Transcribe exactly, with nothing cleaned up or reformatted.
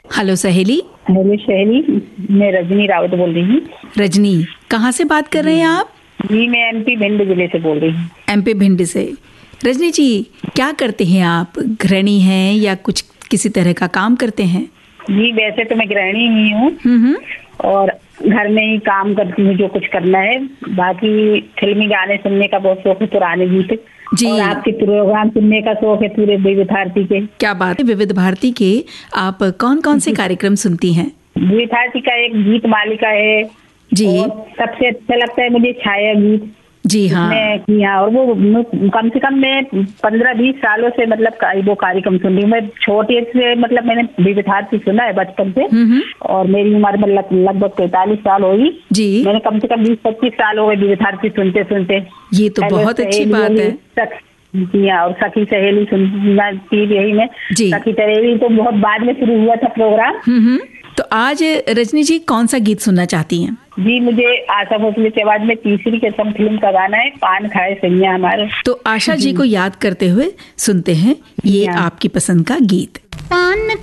Hello सहेली। Hello सहेली, मैं रजनी रावत बोल रही हूँ। रजनी, कहाँ से बात कर रहे हैं आप? जी, मैं एमपी भिंड जिले से बोल रही हूँ। एमपी भिंड से। रजनी जी, क्या करते हैं आप? गृहिणी हैं या कुछ किसी तरह का काम करते हैं? जी, वैसे तो मैं गृहिणी ही हूँ हम्म और घर में ही काम करती हूँ, जो कुछ करना है। बाकी फिल्मी गाने सुनने का बहुत शौक है, पुराने गीत जी। और आपके प्रोग्राम सुनने का शौक है पूरे विविध भारती के। क्या बात है। विविध भारती के आप कौन कौन से कार्यक्रम सुनती हैं? विविध भारती का एक गीत मालिका है जी। और सबसे अच्छा लगता है मुझे छाया गीत। जी हाँ। किया और वो कम से कम मैं पंद्रह बीस सालों से मतलब वो कार्यक्रम सुन रही हूँ। मैं छोटे से मतलब मैंने विविध भारती सुना है बचपन से और मेरी उम्र में लगभग पैंतालीस साल होगी। जी। मैंने कम से कम बीस पच्चीस साल हो गए विविध भारती सुनते सुनते। ये तो बहुत अच्छी बात है। जी हाँ, और सखी सहेली सुनना थी यही में। सखी सहेली तो बहुत बाद में शुरू हुआ था प्रोग्राम। तो आज रजनी जी कौन सा गीत सुनना चाहती हैं? जी, मुझे आशा भोसले की आवाज में तीसरी कसम फिल्म का गाना है, पान खाए सैया हमारे। तो आशा जी को याद करते हुए सुनते हैं ये आपकी पसंद का गीत। पान